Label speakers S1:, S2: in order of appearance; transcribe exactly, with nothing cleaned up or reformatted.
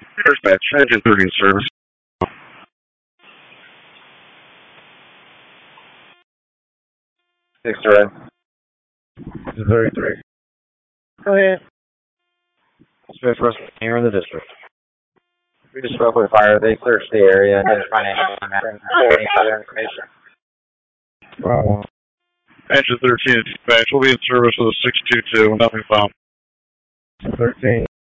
S1: Dispatch, engine three in service. Six to red. thirty-three. Go ahead. Dispatch Russell, here in the district. We just spoke with fire. They searched the area and did a financial mapping. Waiting for their information. Wow. Engine thirteen dispatch will be in service with a six two two. Nothing found. thirteen.